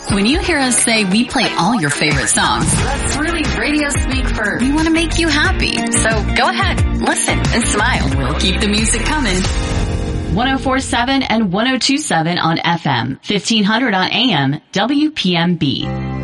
When you hear us say we play all your favorite songs, that's really radio speak for we want to make you happy. So go ahead, listen, and smile. We'll keep the music coming. 104.7 and 102.7 on FM, 1500 on AM, WPMB.